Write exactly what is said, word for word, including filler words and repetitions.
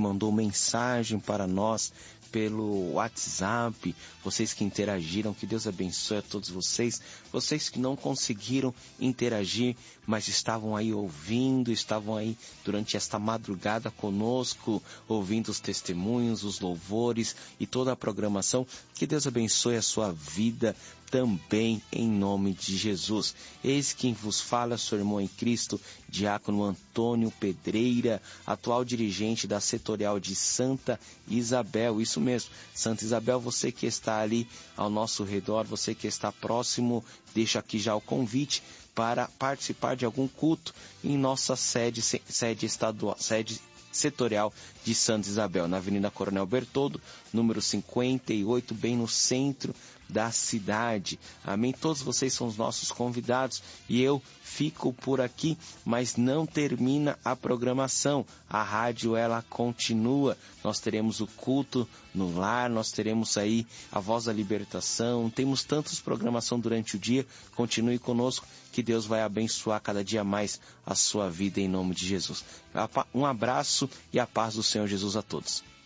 mandou mensagem para nós pelo WhatsApp, vocês que interagiram, que Deus abençoe a todos vocês, vocês que não conseguiram interagir, mas estavam aí ouvindo, estavam aí durante esta madrugada conosco, ouvindo os testemunhos, os louvores e toda a programação, que Deus abençoe a sua vida também, em nome de Jesus. Eis quem vos fala, seu irmão em Cristo, diácono Antônio Pedreira, atual dirigente da setorial de Santa Isabel. Isso mesmo, Santa Isabel, você que está ali ao nosso redor, você que está próximo, deixa aqui já o convite para participar de algum culto em nossa sede, sede estadual, sede setorial de Santa Isabel, na Avenida Coronel Bertoldo, número cinquenta e oito, bem no centro da cidade. Amém? Todos vocês são os nossos convidados e eu fico por aqui, mas não termina a programação. A rádio, ela continua. Nós teremos o culto no lar, nós teremos aí a Voz da Libertação, temos tantas programação durante o dia. Continue conosco, que Deus vai abençoar cada dia mais a sua vida em nome de Jesus. Um abraço e a paz do Senhor Jesus a todos.